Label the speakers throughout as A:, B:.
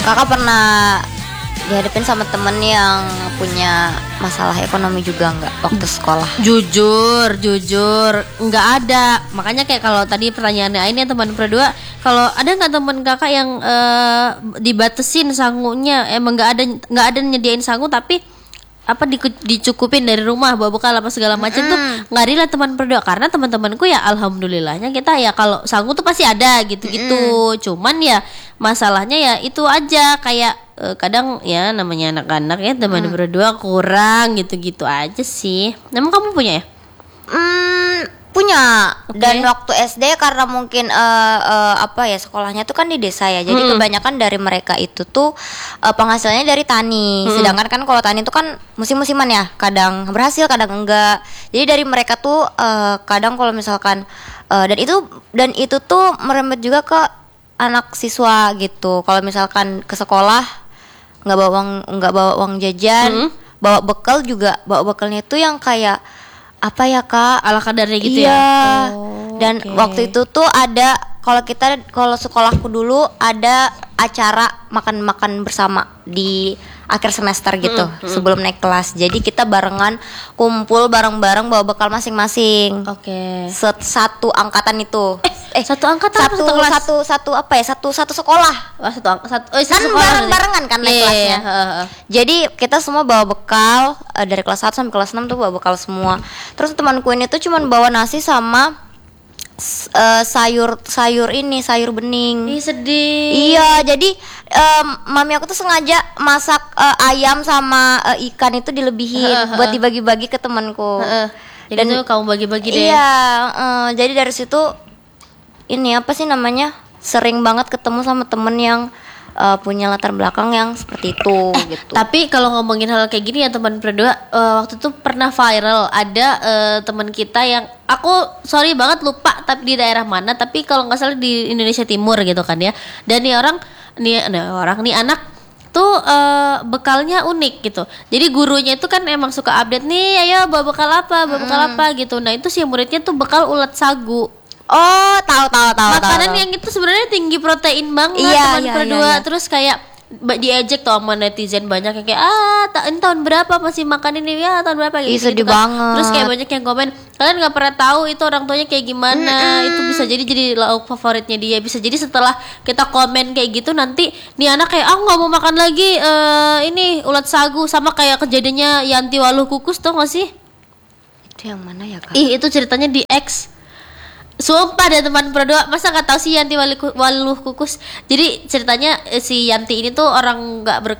A: Kakak pernah dihadapin sama temen yang punya masalah ekonomi juga nggak waktu sekolah?
B: Jujur nggak ada. Makanya kayak kalau tadi pertanyaannya ini teman berdua, kalau ada nggak teman kakak yang dibatesin sangunya, emang nggak ada nyediain sangu tapi apa dicukupin dari rumah bawa bekal apa segala macam tuh nggak ada teman berdua, karena teman-temanku ya alhamdulillahnya kita ya kalau sangu tuh pasti ada gitu-gitu. Cuman ya masalahnya ya itu aja kayak kadang ya namanya anak-anak ya teman berdua kurang gitu-gitu aja sih. Emang kamu punya ya?
A: Punya.
B: Oke.
A: Dan waktu SD karena mungkin apa ya, sekolahnya tuh kan di desa ya. Jadi kebanyakan dari mereka itu tuh penghasilannya dari tani. Sedangkan kan kalau tani itu kan musim-musiman ya. Kadang berhasil, kadang enggak. Jadi dari mereka tuh kadang kalau misalkan dan itu tuh merembet juga ke anak siswa gitu. Kalau misalkan ke sekolah nggak bawa uang jajan, bawa bekal juga, bawa bekalnya itu yang kayak apa ya kak,
B: Ala kadarnya gitu
A: iya.
B: ya.
A: Dan
B: Oke.
A: waktu itu tuh ada, kalau sekolahku dulu ada acara makan-makan bersama di akhir semester gitu, sebelum naik kelas. Jadi kita barengan kumpul bareng-bareng bawa bekal masing-masing.
B: Oke.
A: Satu angkatan itu.
B: Satu angkatan apa satu kelas?
A: Satu apa ya? Satu sekolah.
B: Wah, satu
A: Kan
B: sekolah
A: bareng-barengan kan naik
B: Iya,
A: kelasnya.
B: iya.
A: Jadi kita semua bawa bekal dari kelas 1 sampai kelas 6 tuh bawa bekal semua. Terus temanku ini tuh cuman bawa nasi sama sayur bening.
B: Ih, sedih.
A: Iya, jadi mami aku tuh sengaja masak ayam sama ikan itu dilebihin buat dibagi-bagi ke temanku.
B: Jadi tuh kamu bagi-bagi deh.
A: Iya, jadi dari situ ini apa sih namanya? Sering banget ketemu sama temen yang punya latar belakang yang seperti itu gitu.
B: Tapi kalau ngomongin hal kayak gini ya teman berdua, waktu itu pernah viral ada teman kita yang aku sorry banget lupa tapi di daerah mana, tapi kalau nggak salah di Indonesia Timur gitu kan ya. Dan nih anak tuh bekalnya unik gitu. Jadi gurunya itu kan emang suka update nih, ayo bawa bekal apa gitu. Nah itu si muridnya tuh bekal ulat sagu.
A: Oh, tahu.
B: Makanan yang itu sebenarnya tinggi protein banget
A: Iya,
B: teman
A: iya,
B: berdua.
A: iya.
B: Terus kayak diejek tuh sama netizen banyak yang kayak ini tahun berapa masih makan ini ya, tahun berapa
A: Ih,
B: gitu
A: sedih
B: kan.
A: banget.
B: Terus kayak banyak yang komen, kalian nggak pernah tahu itu orang tuanya kayak gimana. Itu bisa jadi lauk favoritnya dia. Bisa jadi setelah kita komen kayak gitu nanti nih anak kayak aku nggak mau makan lagi ini ulat sagu. Sama kayak kejadiannya Yanti Waluh Kukus, tau gak sih?
A: Itu yang mana ya kak?
B: Ih, itu ceritanya di X. Sumpah deh teman berdua, masa nggak tahu sih Yanti Waluh Kukus. Jadi ceritanya si Yanti ini tuh orang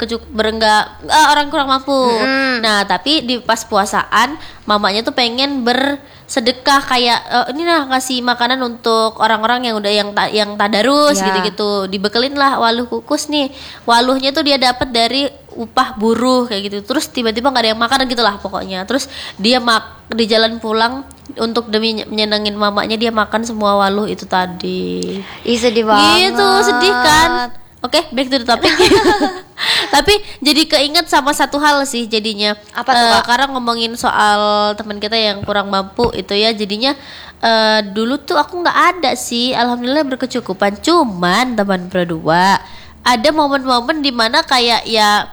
B: orang kurang mampu. Nah tapi di pas puasaan mamanya tuh pengen bersedekah kayak ini nah kasih makanan untuk orang-orang yang udah yang tadarus
A: Ya.
B: gitu-gitu. Dibekelin lah waluh kukus nih. Waluhnya tuh dia dapat dari upah buruh kayak gitu. Terus tiba-tiba nggak ada yang makan gitu lah pokoknya. Terus dia di jalan pulang untuk demi nyenengin mamanya dia makan semua waluh itu tadi.
A: Ih, sedih banget.
B: Gitu, sedih kan? Oke, back to the topic. Tapi jadi keinget sama satu hal sih jadinya.
A: Apa tuh, Kak?
B: Karena ngomongin soal teman kita yang kurang mampu itu ya, jadinya dulu tuh aku nggak ada sih, alhamdulillah berkecukupan. Cuman teman berdua ada momen-momen dimana kayak ya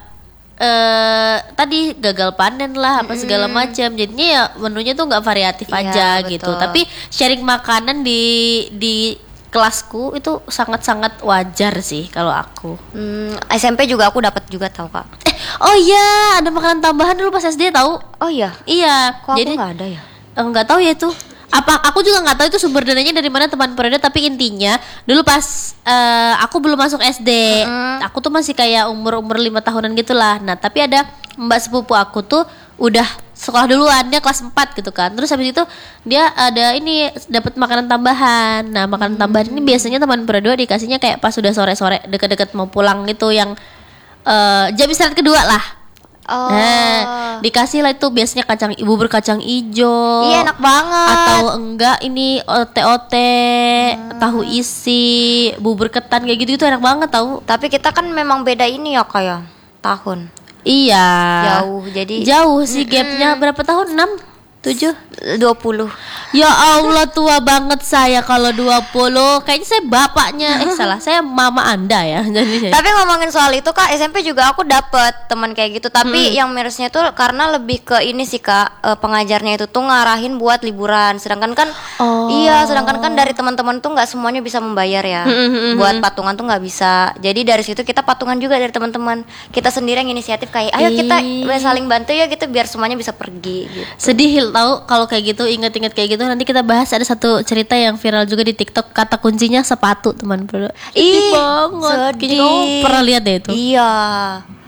B: tadi gagal panen lah apa segala macam, jadinya ya menunya tuh nggak variatif
A: Iya,
B: aja
A: betul.
B: gitu. Tapi sharing makanan di kelasku itu sangat-sangat wajar sih kalau aku.
A: SMP juga aku dapat juga tahu kak.
B: Oh iya, ada makanan tambahan dulu pas SD tahu?
A: Oh iya.
B: Iya.
A: Kok
B: Jadi
A: aku nggak ada ya?
B: nggak tahu ya itu. Apa aku juga nggak tahu itu sumber dananya dari mana teman pereda, tapi intinya dulu pas aku belum masuk SD, aku tuh masih kayak umur 5 tahunan gitulah. Nah tapi ada mbak sepupu aku tuh udah sekolah duluan, dia kelas 4 gitu kan. Terus habis itu dia ada ini dapat makanan tambahan. Nah makanan tambahan ini biasanya teman berdua dikasihnya kayak pas sudah sore-sore deket-deket mau pulang gitu, yang jam istirahat kedua lah.
A: Oh.
B: Nah, dikasih lah itu biasanya bubur kacang ijo.
A: Iya, enak banget.
B: Atau enggak ini ote-ote, tahu isi, bubur ketan kayak gitu itu enak banget tahu.
A: Tapi kita kan memang beda ini ya kak ya, tahun.
B: Iya.
A: Jauh, jadi
B: Jauh sih gapnya berapa tahun? 6?
A: 20.
B: Ya Allah, tua banget saya kalau 20. Kayaknya saya bapaknya, salah, saya mama Anda ya. Jadi
A: Tapi ngomongin soal itu Kak, SMP juga aku dapet teman kayak gitu. Tapi yang mirisnya tuh karena lebih ke ini sih Kak, pengajarnya itu tuh ngarahin buat liburan. Sedangkan kan sedangkan kan dari teman-teman tuh nggak semuanya bisa membayar ya. Buat patungan tuh nggak bisa. Jadi dari situ kita patungan juga dari teman-teman. Kita sendiri yang inisiatif kayak, ayo kita saling bantu ya gitu biar semuanya bisa pergi gitu.
B: sedih tahu kalau kayak gitu, inget-inget kayak gitu. Nanti kita bahas, ada satu cerita yang viral juga di TikTok, kata kuncinya sepatu, teman bro. Sedih banget. Kayaknya kamu pernah lihat deh itu.
A: Iya.